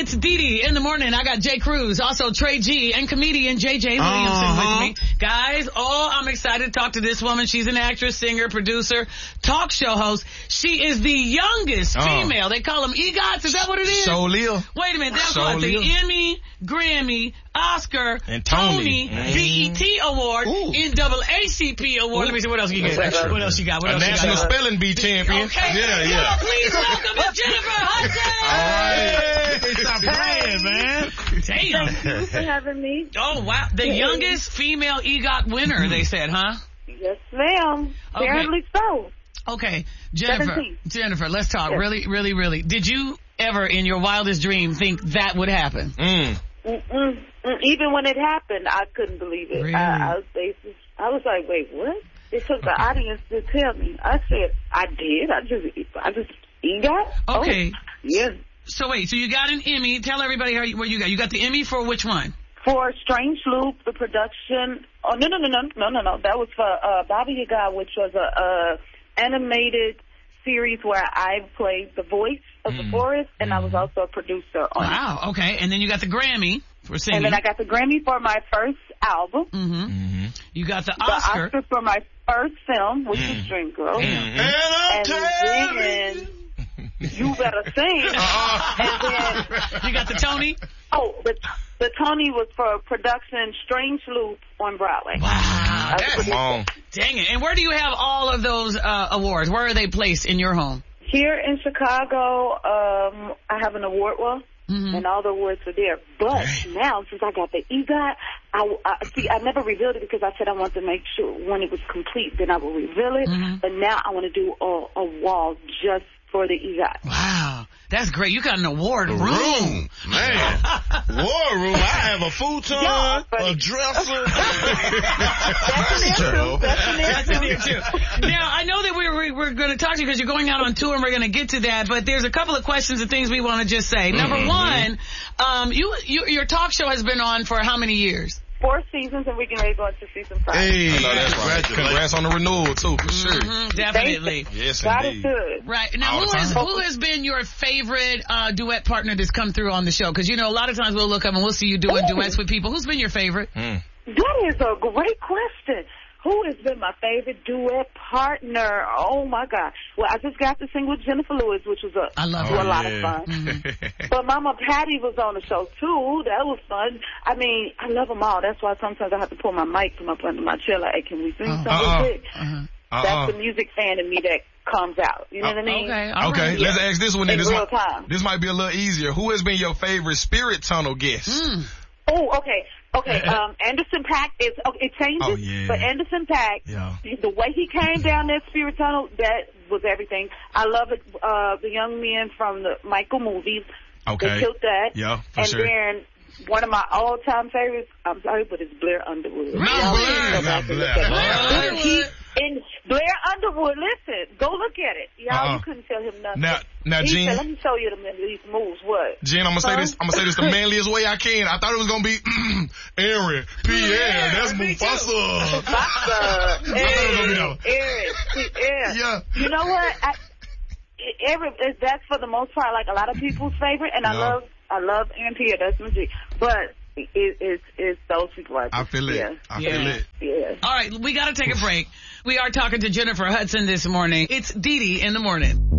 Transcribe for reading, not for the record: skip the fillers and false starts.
It's Dee Dee in the morning. I got Jay Cruz, also Trey G, and comedian JJ Williamson with me. Guys, I'm excited to talk to this woman. She's an actress, singer, producer, talk show host. She is the youngest female. They call them EGOTs. Is that what it is? Lil. Wait a minute. That's what? The Emmy, Grammy, Oscar, and Tony. BET Award, NAACP Award. Let me see what else you get. What else you got? A National Spelling Bee champion. Okay. Yeah. Please welcome Miss Jennifer Hudson. Stop playing, man. Damn. Thank you for having me. Oh, wow. The youngest female EGOT winner, they said, huh? Yes, ma'am. Apparently so. Okay. Jennifer, let's talk. Yes. Really. Did you ever in your wildest dream think that would happen? Even when it happened, I couldn't believe it. Really? I was like, wait, what? It took the audience to tell me. I said, I did. I just EGOT? Okay. Oh, yes. So wait, so you got an Emmy. Tell everybody what you got. You got the Emmy for which one? For Strange Loop, the production. Oh, no. That was for Baba Yaga, which was a animated series where I played the voice of the forest, and I was also a producer on it. Wow, okay. And then you got the Grammy for singing. And then I got the Grammy for my first album. You got the Oscar. The Oscar for my first film, which was Dreamgirl. And then You Better Sing. And then you got the Tony? Oh, the Tony was for production Strange Loop on Broadway. Wow. Come on. Dang it. And where do you have all of those awards? Where are they placed in your home? Here in Chicago, I have an award wall. And all the awards are there. But now, since I got the EGOT, I never revealed it because I said I wanted to make sure when it was complete, then I will reveal it. But now I want to do a wall just for the EGOT. Wow. That's great. You got an award room. Man. War room. I have a futon, a dresser. That's in there too. Now, I know that we're going to talk to you because you're going out on tour and we're going to get to that, but there's a couple of questions and things we want to just say. Number one, your talk show has been on for how many years? 4 seasons, and we're getting ready to go into season 5. Hey, that's right. Congrats on the renewal, too, for sure. Definitely. Yes, God indeed. is good. Right. Now, who has been your favorite duet partner that's come through on the show? Because, a lot of times we'll look up and we'll see you doing duets with people. Who's been your favorite? That is a great question. Who has been my favorite duet partner? Oh, my God. Well, I just got to sing with Jennifer Lewis, which was a lot of fun. But Mama Patty was on the show, too. That was fun. I mean, I love them all. That's why sometimes I have to pull my mic from up under my chair, like, hey, can we sing something? That's the music fan in me that comes out. You know what I mean? Okay, let's ask this one. In real time. This might be a little easier. Who has been your favorite Spirit Tunnel guest? Oh, okay. Anderson .Paak it changes, but Anderson .Paak, the way he came down that Spirit Tunnel, that was everything. I love it. The young men from the Michael movies, they killed that. Yeah, for and sure. then one of my all-time favorites, I'm sorry, but it's Blair Underwood. And Blair Underwood, listen, go look at it. Y'all, you couldn't tell him nothing. Now, Gene. Let me show you these moves. What? Gene, I'm gonna say this the manliest way I can. I thought it was gonna be Aaron, Pierre. That's Mufasa. Aaron. You know what? That's for the most part like a lot of people's favorite, and I love Aaron Pierre. That's my G. But it's those people. I feel it. I feel it. Yeah. All right, we got to take a break. We are talking to Jennifer Hudson this morning. It's Dee Dee in the morning.